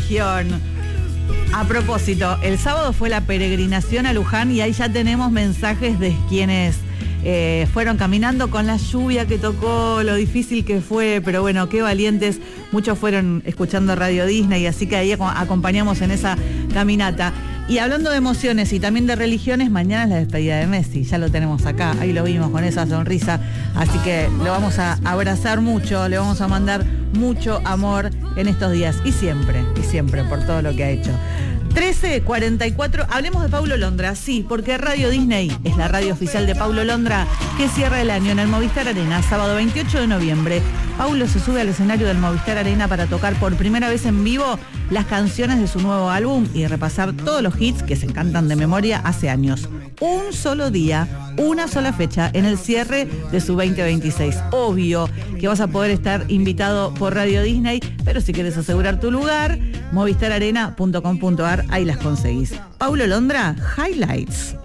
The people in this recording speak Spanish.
religión. A propósito, el sábado fue la peregrinación a Luján y ahí ya tenemos mensajes de quienes fueron caminando con la lluvia que tocó, lo difícil que fue, pero bueno, qué valientes. Muchos fueron escuchando Radio Disney, así que ahí acompañamos en esa caminata. Y hablando de emociones y también de religiones, mañana es la despedida de Messi, ya lo tenemos acá, ahí lo vimos con esa sonrisa, así que lo vamos a abrazar mucho, le vamos a mandar mucho amor en estos días y siempre por todo lo que ha hecho. 13:44, hablemos de Paulo Londra, sí, porque Radio Disney es la radio oficial de Paulo Londra, que cierra el año en el Movistar Arena, sábado 28 de noviembre. Paulo se sube al escenario del Movistar Arena para tocar por primera vez en vivo las canciones de su nuevo álbum y repasar todos los hits que se cantan de memoria hace años. Un solo día, una sola fecha en el cierre de su 2026. Obvio que vas a poder estar invitado por Radio Disney, pero si quieres asegurar tu lugar, movistararena.com.ar, ahí las conseguís. Paulo Londra, Highlights.